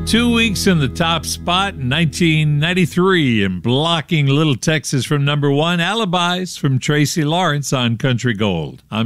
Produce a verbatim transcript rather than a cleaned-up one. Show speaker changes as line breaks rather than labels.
Two weeks in the top spot in nineteen ninety-three and blocking Little Texas from number one, Alibis from Tracy Lawrence on Country Gold. I'm